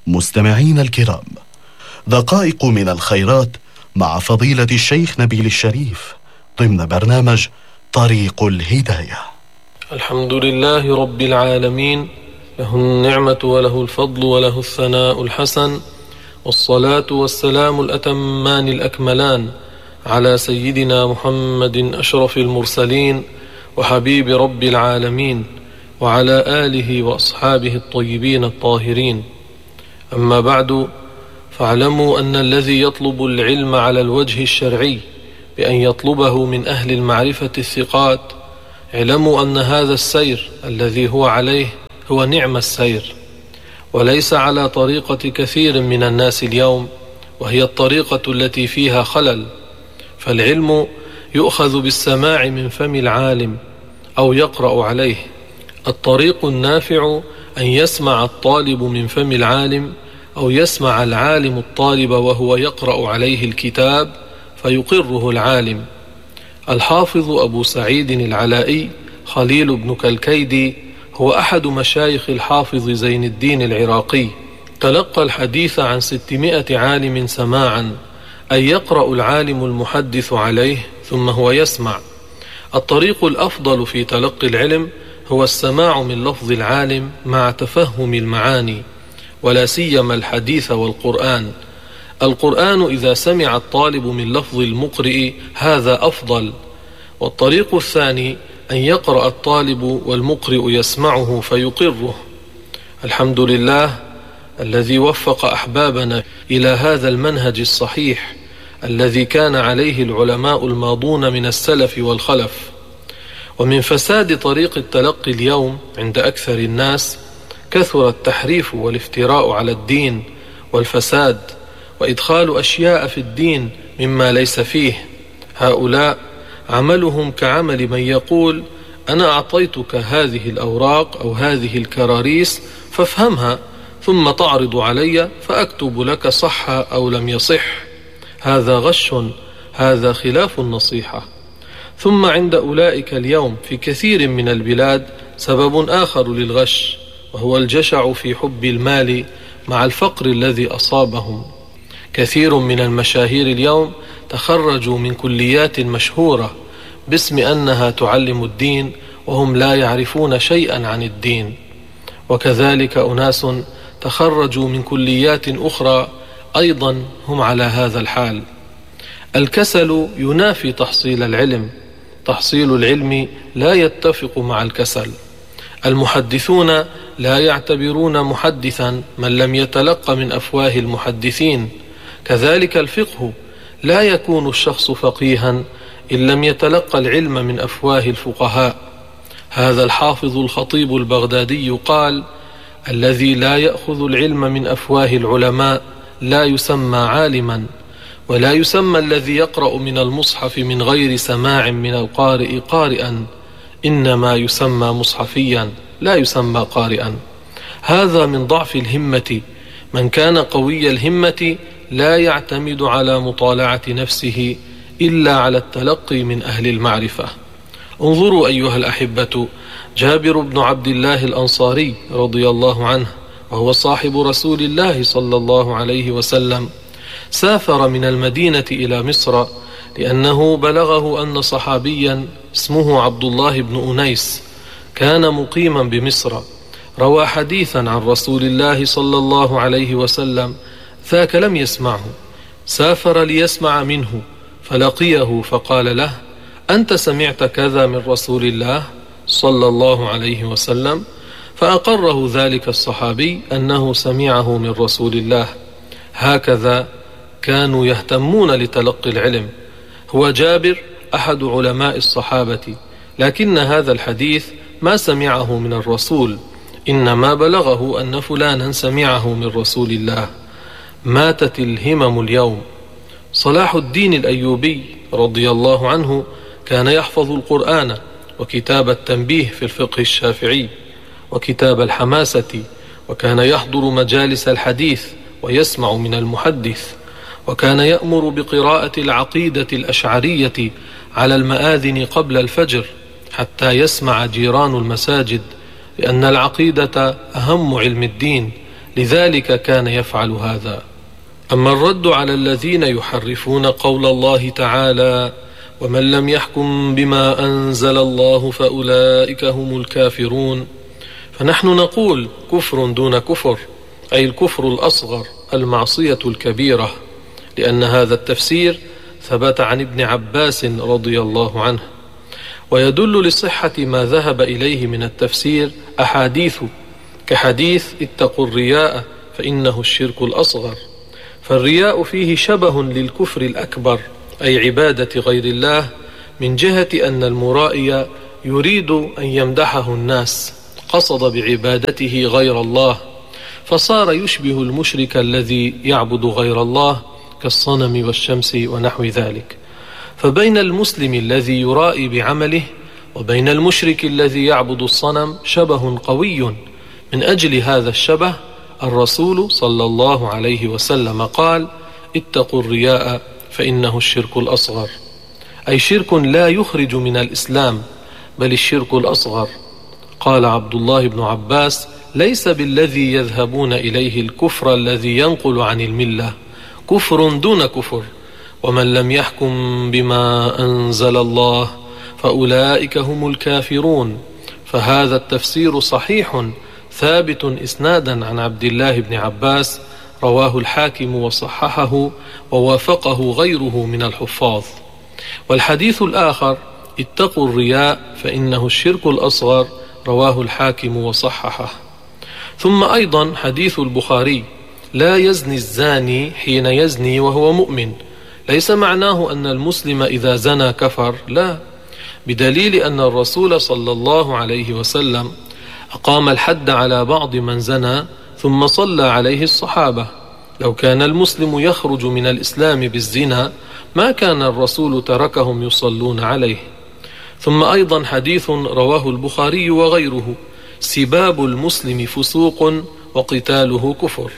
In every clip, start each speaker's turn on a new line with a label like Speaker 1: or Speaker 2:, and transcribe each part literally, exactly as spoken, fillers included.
Speaker 1: مستمعين الكرام، دقائق من الخيرات مع فضيلة الشيخ نبيل الشريف ضمن برنامج طريق الهداية.
Speaker 2: الحمد لله رب العالمين، له النعمة وله الفضل وله الثناء الحسن، والصلاة والسلام الأتمان الأكملان على سيدنا محمد أشرف المرسلين وحبيب رب العالمين، وعلى آله وأصحابه الطيبين الطاهرين. أما بعد، فاعلموا أن الذي يطلب العلم على الوجه الشرعي بأن يطلبه من أهل المعرفة الثقات، اعلموا أن هذا السير الذي هو عليه هو نعم السير، وليس على طريقة كثير من الناس اليوم، وهي الطريقة التي فيها خلل. فالعلم يؤخذ بالسماع من فم العالم أو يقرأ عليه. الطريق النافع أن يسمع الطالب من فم العالم، أو يسمع العالم الطالب وهو يقرأ عليه الكتاب فيقره العالم. الحافظ أبو سعيد العلائي خليل بن كالكيدي هو أحد مشايخ الحافظ زين الدين العراقي، تلقى الحديث عن ستمائة عالم سماعا، أي يقرأ العالم المحدث عليه ثم هو يسمع. الطريق الأفضل في تلقي العلم هو السماع من لفظ العالم مع تفهم المعاني، ولا سيما الحديث والقرآن. القرآن إذا سمع الطالب من لفظ المقرئ هذا أفضل. والطريق الثاني أن يقرأ الطالب والمقرئ يسمعه فيقره. الحمد لله الذي وفق أحبابنا إلى هذا المنهج الصحيح الذي كان عليه العلماء الماضون من السلف والخلف. ومن فساد طريق التلقي اليوم عند أكثر الناس كثر التحريف والافتراء على الدين والفساد، وإدخال أشياء في الدين مما ليس فيه. هؤلاء عملهم كعمل من يقول: أنا أعطيتك هذه الأوراق أو هذه الكراريس فافهمها، ثم تعرض علي فأكتب لك صح أو لم يصح. هذا غش، هذا خلاف النصيحة. ثم عند أولئك اليوم في كثير من البلاد سبب آخر للغش، وهو الجشع في حب المال مع الفقر الذي أصابهم. كثير من المشاهير اليوم تخرجوا من كليات مشهورة باسم أنها تعلم الدين، وهم لا يعرفون شيئا عن الدين. وكذلك أناس تخرجوا من كليات أخرى أيضا هم على هذا الحال. الكسل ينافي تحصيل العلم، تحصيل العلم لا يتفق مع الكسل. المحدثون لا يعتبرون محدثا من لم يتلق من أفواه المحدثين. كذلك الفقه لا يكون الشخص فقيها إن لم يتلقى العلم من أفواه الفقهاء. هذا الحافظ الخطيب البغدادي قال: الذي لا يأخذ العلم من أفواه العلماء لا يسمى عالما، ولا يسمى الذي يقرأ من المصحف من غير سماع من القارئ قارئا، إنما يسمى مصحفيا لا يسمى قارئا. هذا من ضعف الهمة. من كان قوي الهمة لا يعتمد على مطالعة نفسه إلا على التلقي من أهل المعرفة. انظروا أيها الأحبة، جابر بن عبد الله الأنصاري رضي الله عنه، وهو صاحب رسول الله صلى الله عليه وسلم، سافر من المدينة إلى مصر لأنه بلغه أن صحابيا اسمه عبد الله بن أنيس كان مقيما بمصر، روى حديثا عن رسول الله صلى الله عليه وسلم ذاك لم يسمعه. سافر ليسمع منه فلقيه فقال له: أنت سمعت كذا من رسول الله صلى الله عليه وسلم؟ فأقره ذلك الصحابي أنه سمعه من رسول الله. هكذا كانوا يهتمون لتلقي العلم. هو جابر أحد علماء الصحابة، لكن هذا الحديث ما سمعه من الرسول، إنما بلغه أن فلانا سمعه من رسول الله. ماتت الهمم اليوم. صلاح الدين الأيوبي رضي الله عنه كان يحفظ القرآن، وكتاب التنبيه في الفقه الشافعي، وكتاب الحماسة، وكان يحضر مجالس الحديث ويسمع من المحدث، وكان يأمر بقراءة العقيدة الأشعرية على المآذن قبل الفجر حتى يسمع جيران المساجد، لأن العقيدة أهم علم الدين، لذلك كان يفعل هذا. أما الرد على الذين يحرفون قول الله تعالى: ومن لم يحكم بما أنزل الله فأولئك هم الكافرون، فنحن نقول كفر دون كفر، أي الكفر الأصغر، المعصية الكبيرة، لأن هذا التفسير ثبت عن ابن عباس رضي الله عنه. ويدل لصحة ما ذهب إليه من التفسير أحاديث، كحديث اتقوا الرياء فإنه الشرك الأصغر، فالرياء فيه شبه للكفر الأكبر، أي عبادة غير الله، من جهة أن المرائي يريد أن يمدحه الناس، قصد بعبادته غير الله، فصار يشبه المشرك الذي يعبد غير الله كالصنم والشمس ونحو ذلك. فبين المسلم الذي يرائي بعمله وبين المشرك الذي يعبد الصنم شبه قوي. من أجل هذا الشبه الرسول صلى الله عليه وسلم قال: اتقوا الرياء فإنه الشرك الأصغر، أي شرك لا يخرج من الإسلام، بل الشرك الأصغر. قال عبد الله بن عباس: ليس بالذي يذهبون إليه الكفر الذي ينقل عن الملة، كفر دون كفر، ومن لم يحكم بما أنزل الله فأولئك هم الكافرون. فهذا التفسير صحيح ثابت إسنادا عن عبد الله بن عباس، رواه الحاكم وصححه ووافقه غيره من الحفاظ. والحديث الآخر اتقوا الرياء فإنه الشرك الأصغر، رواه الحاكم وصححه. ثم أيضا حديث البخاري: لا يزني الزاني حين يزني وهو مؤمن، ليس معناه أن المسلم إذا زنى كفر، لا، بدليل أن الرسول صلى الله عليه وسلم أقام الحد على بعض من زنى ثم صلى عليه الصحابة. لو كان المسلم يخرج من الإسلام بالزنا ما كان الرسول تركهم يصلون عليه. ثم أيضا حديث رواه البخاري وغيره: سباب المسلم فسوق وقتاله كفر.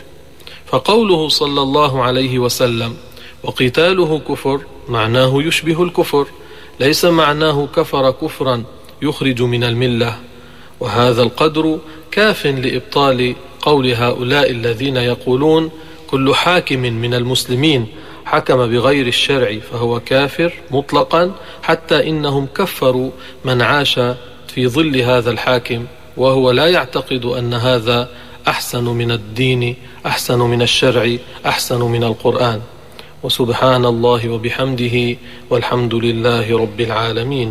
Speaker 2: فقوله صلى الله عليه وسلم وقتاله كفر معناه يشبه الكفر، ليس معناه كفر كفرا يخرج من الملة. وهذا القدر كاف لإبطال قول هؤلاء الذين يقولون كل حاكم من المسلمين حكم بغير الشرع فهو كافر مطلقا، حتى إنهم كفروا من عاش في ظل هذا الحاكم وهو لا يعتقد أن هذا أحسن من الدين، أحسن من الشرع، أحسن من القرآن. وسبحان الله وبحمده، والحمد لله رب العالمين.